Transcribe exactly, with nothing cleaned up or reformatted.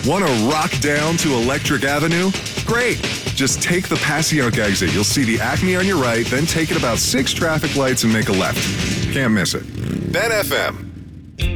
Want to rock down to Electric Avenue? Great. Just take the Passyunk exit. You'll see the Acme on your right, then take it about six traffic lights and make a left. Can't miss it. Ben F M.